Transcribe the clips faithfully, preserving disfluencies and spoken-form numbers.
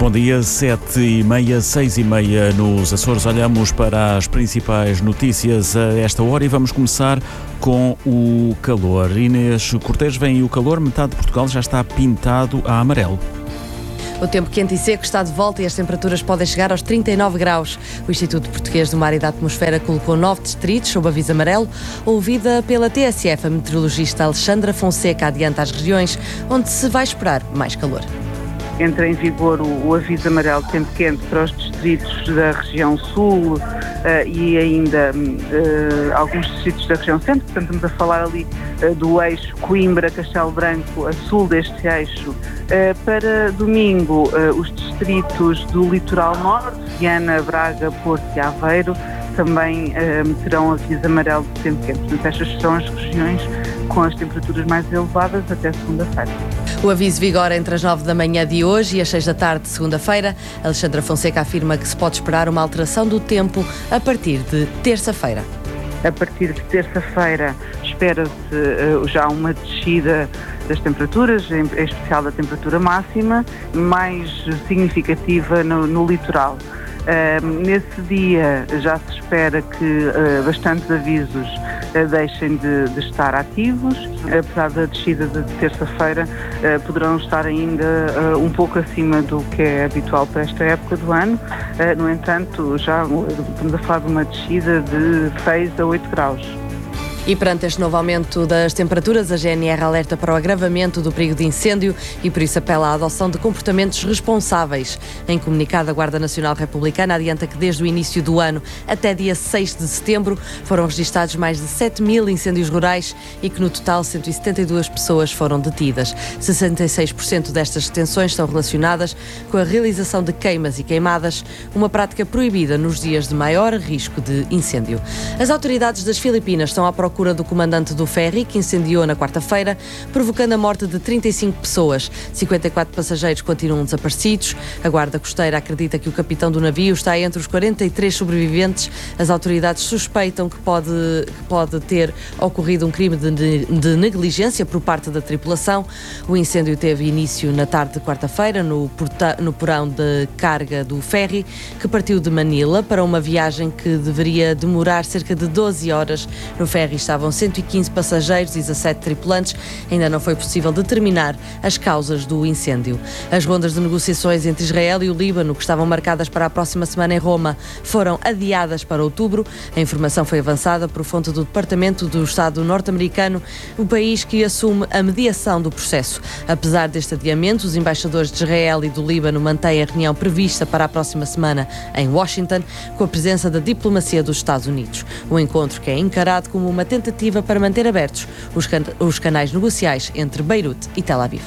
Bom dia, sete e meia, seis e meia nos Açores. Olhamos para as principais notícias a esta hora e vamos começar com o calor. Inês Cortês, vem aí o calor, metade de Portugal já está pintado a amarelo. O tempo quente e seco está de volta e as temperaturas podem chegar aos trinta e nove graus. O Instituto Português do Mar e da Atmosfera colocou nove distritos sob aviso amarelo, ouvida pela T S F. A meteorologista Alexandra Fonseca adianta as regiões onde se vai esperar mais calor. Entra em vigor o, o aviso amarelo de tempo quente para os distritos da região sul uh, e ainda uh, alguns distritos da região centro. Portanto, estamos a falar ali uh, do eixo Coimbra, Castelo Branco, a sul deste eixo. Uh, para domingo, uh, os distritos do litoral norte, Viana, Braga, Porto e Aveiro, também uh, terão aviso amarelo de tempo quente. Portanto, estas são as regiões com as temperaturas mais elevadas até segunda-feira. O aviso vigora entre as nove da manhã de hoje e as seis da tarde de segunda-feira. Alexandra Fonseca afirma que se pode esperar uma alteração do tempo a partir de terça-feira. A partir de terça-feira espera-se uh, já uma descida das temperaturas, em, em especial da temperatura máxima, mais significativa no, no litoral. Uh, nesse dia já se espera que uh, bastantes avisos uh, deixem de, de estar ativos. Apesar da descida de terça-feira, uh, poderão estar ainda uh, um pouco acima do que é habitual para esta época do ano. Uh, no entanto, já estamos a falar de uma descida de seis a oito graus. E perante este novo aumento das temperaturas, a G N R alerta para o agravamento do perigo de incêndio e por isso apela à adoção de comportamentos responsáveis. Em comunicado, a Guarda Nacional Republicana adianta que desde o início do ano até dia seis de setembro foram registados mais de sete mil incêndios rurais e que no total cento e setenta e duas pessoas foram detidas. sessenta e seis por cento destas detenções são relacionadas com a realização de queimas e queimadas, uma prática proibida nos dias de maior risco de incêndio. As autoridades das Filipinas estão à procura procura do comandante do ferry, que incendiou na quarta-feira, provocando a morte de trinta e cinco pessoas. cinquenta e quatro passageiros continuam desaparecidos. A Guarda Costeira acredita que o capitão do navio está entre os quarenta e três sobreviventes. As autoridades suspeitam que pode, que pode ter ocorrido um crime de, de negligência por parte da tripulação. O incêndio teve início na tarde de quarta-feira, no, porta, no porão de carga do ferry, que partiu de Manila para uma viagem que deveria demorar cerca de doze horas. No ferry estavam cento e quinze passageiros e dezassete tripulantes. Ainda não foi possível determinar as causas do incêndio. As rondas de negociações entre Israel e o Líbano, que estavam marcadas para a próxima semana em Roma, foram adiadas para outubro. A informação foi avançada por fonte do Departamento do Estado norte-americano, o país que assume a mediação do processo. Apesar deste adiamento, os embaixadores de Israel e do Líbano mantêm a reunião prevista para a próxima semana em Washington, com a presença da diplomacia dos Estados Unidos. O encontro, que é encarado como uma tentativa para manter abertos os, can- os canais negociais entre Beirute e Tel Aviv.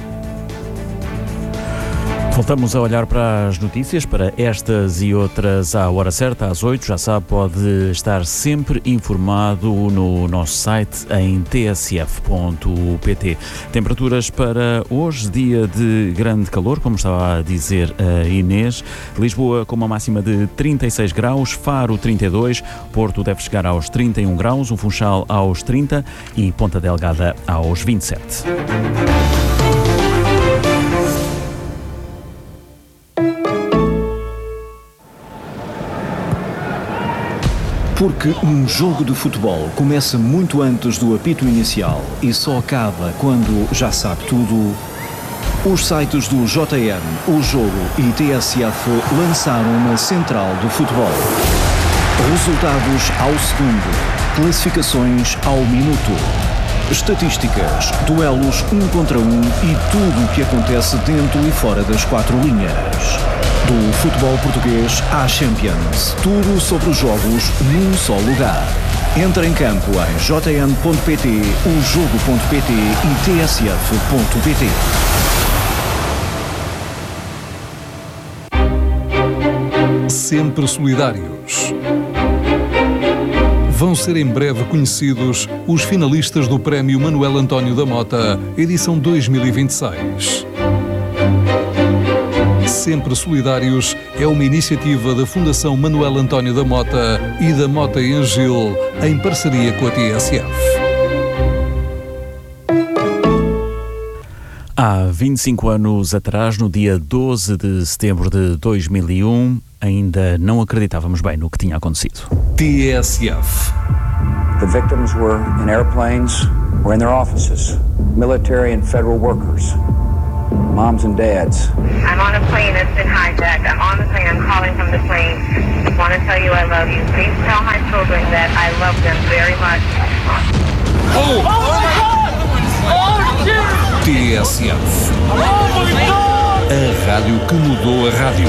Voltamos a olhar para as notícias, para estas e outras à hora certa, às oito. Já sabe, pode estar sempre informado no nosso site em t s f ponto p t. Temperaturas para hoje, dia de grande calor, como estava a dizer a Inês. Lisboa com uma máxima de trinta e seis graus, Faro trinta e dois, Porto deve chegar aos trinta e um graus, o Funchal aos trinta e Ponta Delgada aos vinte e sete. Porque um jogo de futebol começa muito antes do apito inicial e só acaba quando já sabe tudo, os sites do J N, O Jogo e T S F lançaram uma central do futebol. Resultados ao segundo, classificações ao minuto, estatísticas, duelos um contra um e tudo o que acontece dentro e fora das quatro linhas. Do futebol português à Champions. Tudo sobre os jogos num só lugar. Entra em campo em j n ponto p t, o jogo ponto p t e t s f ponto p t. Sempre solidários. Vão ser em breve conhecidos os finalistas do Prémio Manuel António da Mota, edição dois mil e vinte e seis. Sempre Solidários é uma iniciativa da Fundação Manuel António da Mota e da Mota em Gil, em parceria com a T S F. Há vinte e cinco anos atrás, no dia doze de setembro de dois mil e um, ainda não acreditávamos bem no que tinha acontecido. T S F. The victims were in airplanes or in their offices, military and federal workers, moms and dads. I'm on a plane that's been hijacked. I'm on the plane. I'm calling from the plane. I want to tell you I love you. Please tell my children that I love them very much. Oh! Oh my God! Oh shit! T S F. Oh my God! A rádio que mudou a rádio.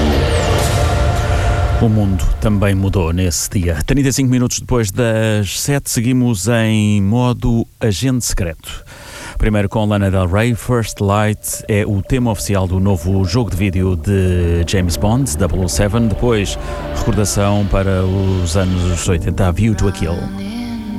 O mundo também mudou nesse dia. trinta e cinco minutos depois das sete, seguimos em modo agente secreto. Primeiro com Lana Del Rey, First Light é o tema oficial do novo jogo de vídeo de James Bond, double oh seven. Depois, recordação para os anos oitenta, A View to a Kill.